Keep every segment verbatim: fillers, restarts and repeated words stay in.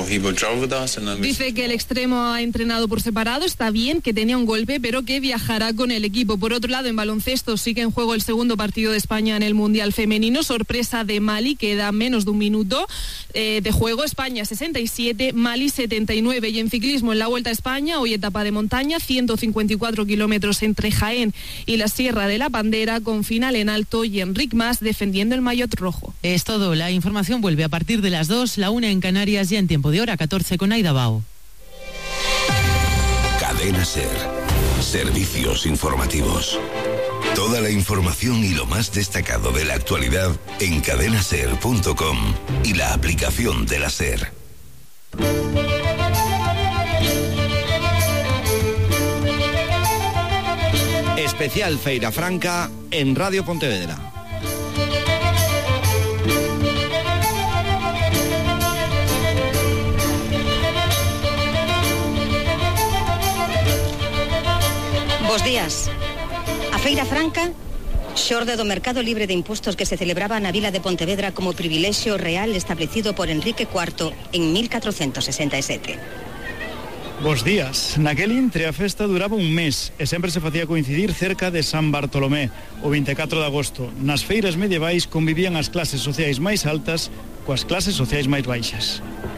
Dice que el extremo ha entrenado por separado, está bien, que tenía un golpe, pero que viajará con el equipo. Por otro lado, en baloncesto sigue en juego el segundo partido de España en el Mundial Femenino. Sorpresa de Mali, queda menos de un minuto eh, de juego. España sesenta y siete, Mali setenta y nueve. Y en ciclismo, en la Vuelta a España, hoy etapa de montaña, ciento cincuenta y cuatro kilómetros entre Jaén y la Sierra de la Bandera, con final en alto y Enric Mas defendiendo el maillot rojo. Es todo, la información vuelve a partir de las dos, la una en Canarias, ya en tiempo de hora catorce con Aida Bao. Cadena SER. Servicios informativos. Toda la información y lo más destacado de la actualidad en cadena ser punto com y la aplicación de la SER. Especial Feira Franca en Radio Pontevedra. Bos días. A Feira Franca xorde do mercado libre de impostos que se celebraba na vila de Pontevedra como privilexio real establecido por Enrique cuarto en mil catrocentos sesenta e sete. Bos días. Naquel intre a festa duraba un mes e sempre se facía coincidir cerca de San Bartolomé, o vinte e catro de agosto. Nas feiras medievais convivían as clases sociais máis altas coas clases sociais máis baixas.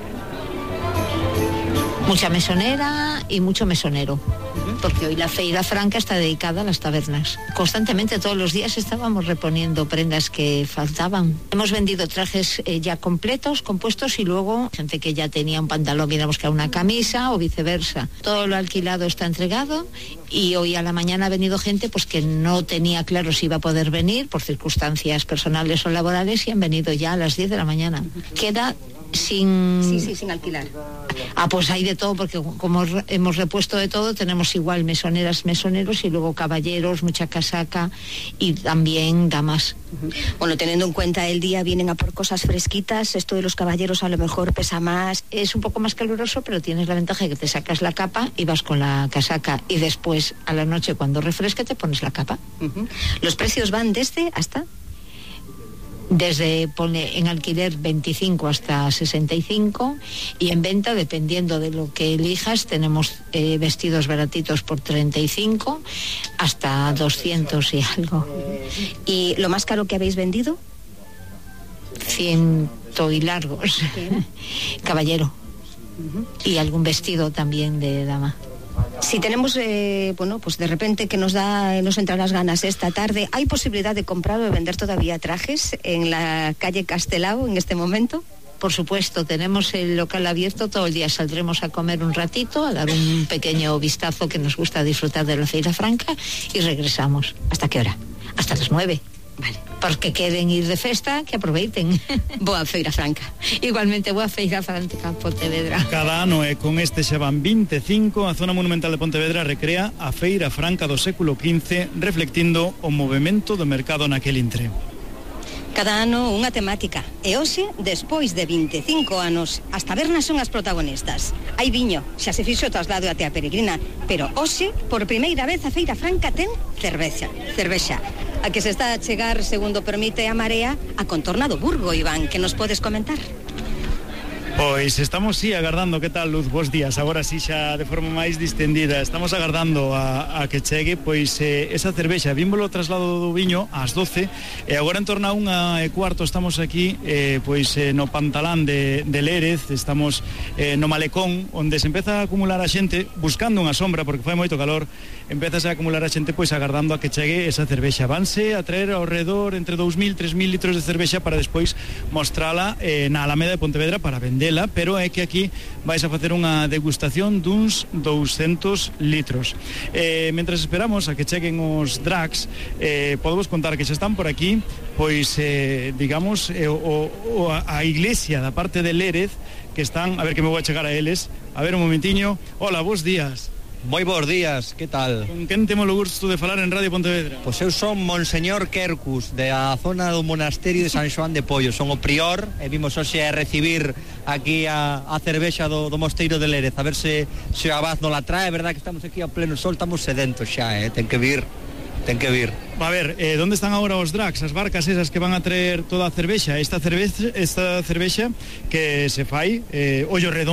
Mucha mesonera y mucho mesonero, porque hoy la Feira Franca está dedicada a las tabernas. Constantemente, todos los días estábamos reponiendo prendas que faltaban. Hemos vendido trajes eh, ya completos, compuestos, y luego gente que ya tenía un pantalón, viene a buscar una camisa o viceversa. Todo lo alquilado está entregado, y hoy a la mañana ha venido gente pues que no tenía claro si iba a poder venir por circunstancias personales o laborales, y han venido ya a las diez de la mañana. Queda sin... Sí, sí, sin alquilar. Ah, pues hay de todo, porque como hemos repuesto de todo, tenemos igual mesoneras, mesoneros, y luego caballeros, mucha casaca, y también damas. Uh-huh. Bueno, teniendo en cuenta el día, vienen a por cosas fresquitas. Esto de los caballeros a lo mejor pesa más. Es un poco más caluroso, pero tienes la ventaja de que te sacas la capa y vas con la casaca, y después a la noche, cuando refresque, te pones la capa. Uh-huh. Los precios van desde hasta... Desde, pone en alquiler veinticinco hasta sesenta y cinco, y en venta, dependiendo de lo que elijas, tenemos eh, vestidos baratitos por treinta y cinco hasta doscientos y algo. ¿Y lo más caro que habéis vendido? Ciento y largos. Caballero. Uh-huh. Y algún vestido también de dama. Si tenemos, eh, bueno, pues de repente que nos da, nos entran las ganas esta tarde, ¿hay posibilidad de comprar o de vender todavía trajes en la calle Castelao en este momento? Por supuesto, tenemos el local abierto todo el día. Saldremos a comer un ratito, a dar un pequeño vistazo, que nos gusta disfrutar de la Feira Franca, y regresamos. ¿Hasta qué hora? Hasta las nueve. Vale. Porque queren ir de festa, que aproveiten. Boa Feira Franca. Igualmente, boa Feira Franca, Pontevedra. Cada ano, e con este xa van vinte e cinco, a zona monumental de Pontevedra recrea a Feira Franca do século quince, reflectindo o movimento do mercado naquel intre. Cada ano unha temática, e hoxe, despois de vinte e cinco anos, as tabernas son as protagonistas. Hai viño, xa se fixo o traslado até a Peregrina, pero hoxe, por primeira vez, a Feira Franca ten cervexa, cervexa, a que se está a chegar, segundo permite a Marea, a contorna do Burgo. Iván, que nos podes comentar? Pois estamos sí agardando, que tal, Luz? Bos días, agora sí xa de forma máis distendida. Estamos agardando a, a que chegue pois eh, esa cervexa. Vímbolo traslado do viño ás doce, e agora en torno a unha e cuarto estamos aquí eh, pois eh, no Pantalán de, de Lérez. Estamos eh, no Malecón, onde se empeza a acumular a xente buscando unha sombra, porque fai moito calor. Empezase a acumular a xente pois agardando a que chegue esa cervexa. Vanse a traer ao redor entre dous mil, tres mil litros de cervexa para despois mostrala eh, na Alameda de Pontevedra para vendela, pero é que aquí vais a facer unha degustación duns douscentos litros. Eh, mentras esperamos a que cheguen os drags, eh, podemos contar que xa están por aquí, pois, eh, digamos, eh, o, o, a iglesia da parte de Lérez, que están, a ver que me vou a chegar a eles, a ver un momentiño. Hola, bons días. Moi bons días, que tal? Con quen temos o gusto de falar en Radio Pontevedra? Pois eu son Monseñor Quercus, da zona do monasterio de San Xoán de Pollo. Son o prior e vimos hoxe a recibir aquí a, a cervexa do, do mosteiro de Lérez. A ver se, se o abad non la trae, é verdad que estamos aquí a pleno sol, estamos sedentos xa, eh? ten que vir, ten que vir. A ver, eh, onde están agora os drags, as barcas esas que van a traer toda a cervexa? Esta cervexa, esta cervexa que se fai, eh, ollo redondo,